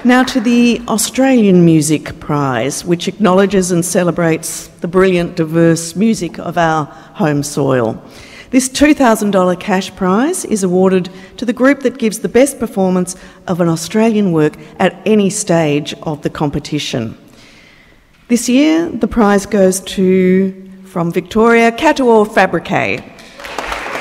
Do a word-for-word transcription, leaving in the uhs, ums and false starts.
Now to the Australian Music Prize, which acknowledges and celebrates the brilliant, diverse music of our home soil. This two thousand dollars cash prize is awarded to the group that gives the best performance of an Australian work at any stage of the competition. This year, the prize goes to, from Victoria, Katoa Fabrique.